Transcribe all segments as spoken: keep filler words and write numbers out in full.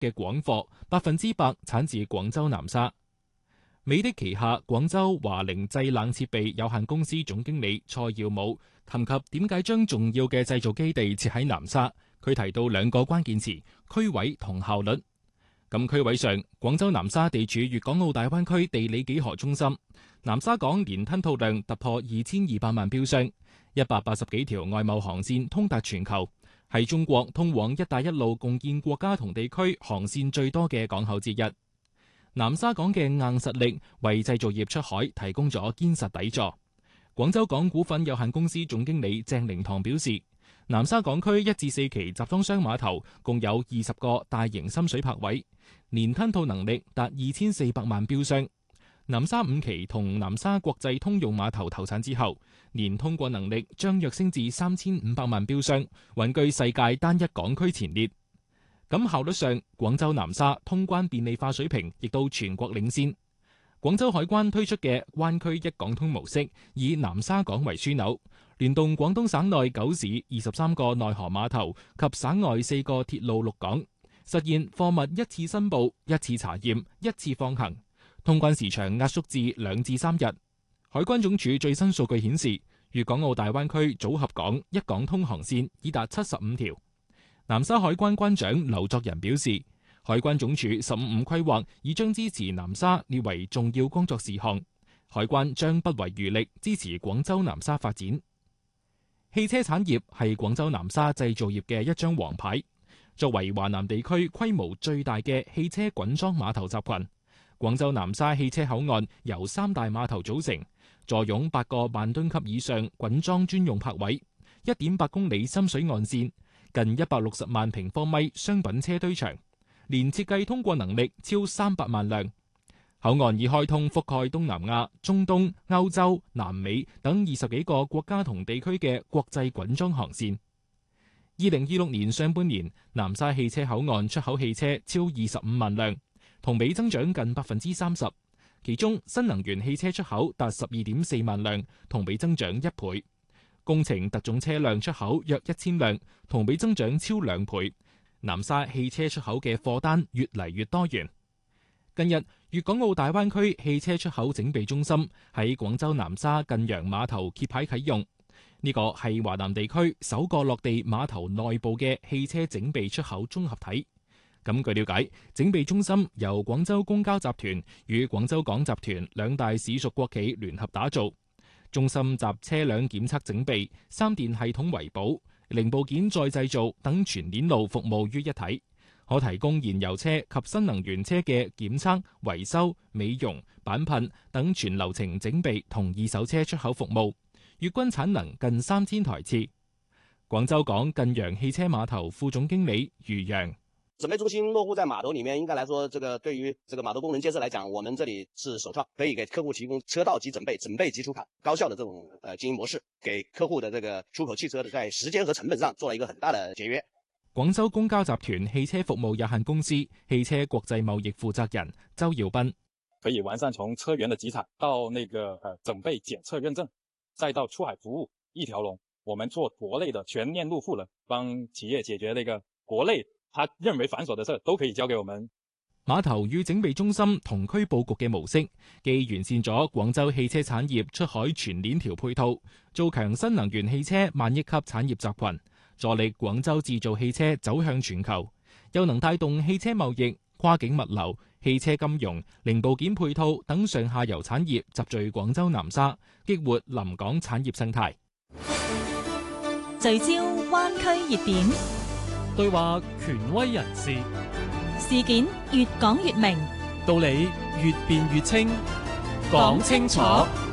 嘅廣貨，百分之百產自廣州南沙。美的旗下廣州華凌製冷設備有限公司總經理蔡耀武談及點解將重要嘅製造基地設喺南沙，佢提到兩個關鍵詞：區位同效率。咁區位上，廣州南沙地處粵港澳大灣區地理幾何中心，南沙港年吞吐量突破二千二百萬標箱，一百八十幾條外貿航線通達全球，係中國通往一帶一路共建國家同地區航線最多嘅港口之一。南沙港嘅硬實力為製造業出海提供咗堅實底座。廣州港股份有限公司總經理鄭靈堂表示，南沙港區一至四期集裝箱碼頭共有二十個大型深水泊位，年吞吐能力達二千四百萬標箱。南沙五期同南沙國際通用碼頭投產之後，年通過能力將躍升至三千五百萬標箱，穩居世界單一港區前列。咁效率上，廣州南沙通關便利化水平亦都全國領先。廣州海關推出嘅灣區一港通模式，以南沙港為樞紐，聯動廣東省內九市二十三個內河碼頭及省外四個鐵路陸港，實現貨物一次申報、一次查驗、一次放行，通關時長壓縮至兩至三日。海關總署最新數據顯示，粵港澳大灣區組合港一港通航線已達七十五條。南沙海關關長劉作仁表示，海關總署十五五規劃已將支持南沙列為重要工作事項，海關將不遺餘力支持廣州南沙發展。汽車產業係廣州南沙製造業嘅一張王牌，作為華南地區規模最大嘅汽車滾裝碼頭集群，廣州南沙汽車口岸由三大碼頭組成，坐擁八個萬噸級以上滾裝專用泊位，一點八公里深水岸線，近一百六十萬平方米商品車堆場，年設計通過能力超三百萬輛。口岸已開通覆蓋東南亞、中東、歐洲、南美等二十幾個國家同地區嘅國際滾裝航線。二零二六年上半年，南沙汽車口岸出口汽車超二十五萬輛，同比增長近百分之三十。其中新能源汽車出口達十二點四萬輛，同比增長一倍。工程特種車輛出口約一千輛，同比增長超兩倍。南沙汽車出口嘅貨單越嚟越多元。近日，粵港澳大灣區汽車出口整備中心喺廣州南沙近洋碼頭揭牌啟用，呢個係華南地區首個落地碼頭內部嘅汽車整備出口綜合體。咁據了解，整備中心由廣州公交集團與廣州港集團兩大市屬國企聯合打造。中心集車輛檢測整備、三電系統維保、零部件再製造等全鏈路服務於一體，可提供燃油車及新能源車嘅檢測、維修、美容、板噴等全流程整備同二手車出口服務，月均產能近三千台次。廣州港近洋汽車碼頭副總經理余洋。 整備中心落戶在碼頭裡面，應該來說，這個對於這個碼頭工程建設來講，我們這裡是首創，可以給客戶提供車道及整備、整備及出廠高效的這種呃經營模式，給客戶的這個出口汽車的在時間和成本上做了一個很大的節約。 廣州公交集團汽車服務有限公司汽車國際貿易負責人周耀斌， 可以完善從車源的集採到那個呃整備檢測認證，再到出海服務一條龍，我們做國內的全鏈路賦能，幫企業解決那個國內他認為繁瑣的事都可以交給我們。 碼頭與整備中心同區佈局嘅模式，既完善咗廣州汽車產業出海全鏈條配套，做強新能源汽車萬億級產業集群，助力廣州製造汽車走向全球，又能帶動汽車貿易、跨境物流、汽車金融、零部件配套等上下游產業集聚廣州南沙，激活臨港產業生態。 聚焦灣區熱點， 對話權威人士， 事件越講越明， 道理越辯越清， 講清楚。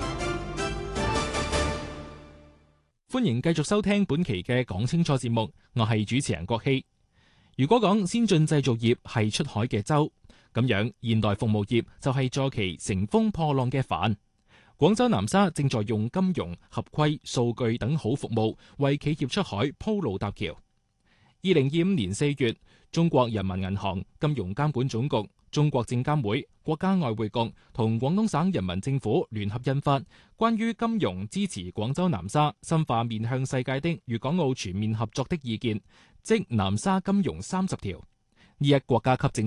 歡迎繼續收聽本期嘅講清楚節目，我係主持人郭希。如果講先進製造業係出海嘅舟，咁樣現代服務業就係坐騎乘風破浪嘅帆。廣州南沙正在用金融、合規、數據等好服務為企業出海鋪路搭橋。二零二五年四月，中國人民銀行、金融監管總局、中國證監會、國家外匯局同廣東省人民政府聯合印發《關於金融支持廣州南沙深化面向世界的粵港澳全面合作的意見》，即南沙金融三十條。 呢一國家級政